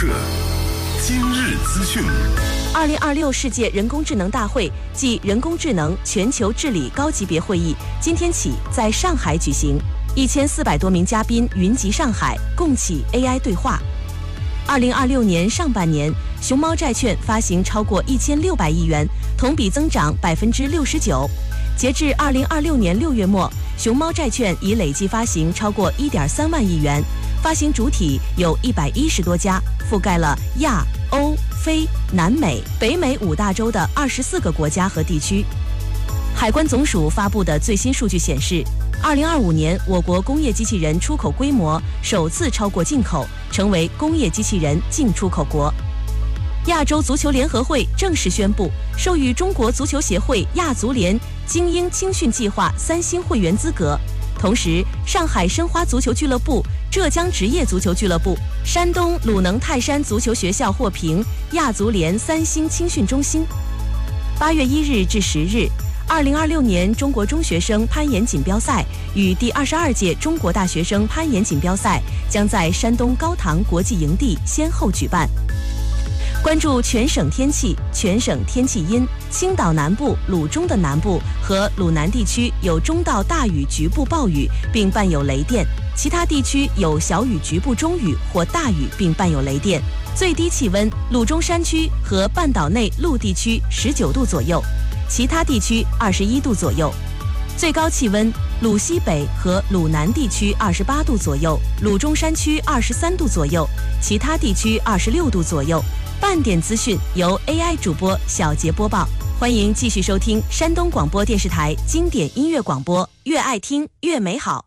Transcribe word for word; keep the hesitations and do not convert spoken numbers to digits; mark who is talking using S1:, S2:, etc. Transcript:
S1: 社今日资讯。
S2: 二零二六世界人工智能大会暨人工智能全球治理高级别会议今天起在上海举行，一千四百多名嘉宾云集上海，共启 A I 对话。二零二六年上半年，熊猫债券发行超过一千六百亿元，同比增长百分之六十九。截至二零二六年六月末，熊猫债券已累计发行超过一点三万亿元，发行主体有一百一十多家，覆盖了亚、欧、非、南美、北美五大洲的二十四个国家和地区。海关总署发布的最新数据显示，二零二五年我国工业机器人出口规模首次超过进口，成为工业机器人净出口国。亚洲足球联合会正式宣布授予中国足球协会亚足联精英青训计划三星会员资格，同时上海申花足球俱乐部、浙江职业足球俱乐部、山东鲁能泰山足球学校获评亚足联三星青训中心。八月一日至十日，二零二六年中国中学生攀岩锦标赛与第二十二届中国大学生攀岩锦标赛将在山东高唐国际营地先后举办。关注全省天气，全省天气阴，青岛南部、鲁中的南部和鲁南地区有中到大雨局部暴雨，并伴有雷电，其他地区有小雨局部中雨或大雨，并伴有雷电。最低气温，鲁中山区和半岛内陆地区十九度左右，其他地区二十一度左右。最高气温，鲁西北和鲁南地区二十八度左右，鲁中山区二十三度左右，其他地区二十六度左右。半点资讯由 A I 主播小杰播报，欢迎继续收听山东广播电视台经典音乐广播，越爱听越美好。